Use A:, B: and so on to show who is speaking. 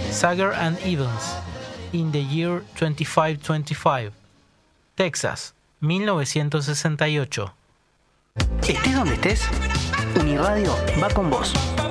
A: Sager and Evans, In the Year 2525. Texas, 1968.
B: Estés donde estés, Uniradio va con vos.